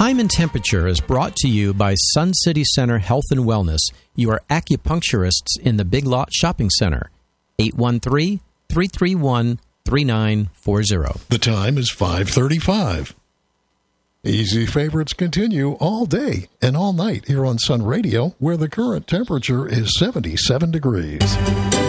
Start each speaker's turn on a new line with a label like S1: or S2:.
S1: Time and Temperature is brought to you by Sun City Center Health and Wellness, your acupuncturists in the Big Lot Shopping Center. 813-331-3940.
S2: The time is 5:35. Easy favorites continue all day and all night here on Sun Radio, where the current temperature is 77 degrees.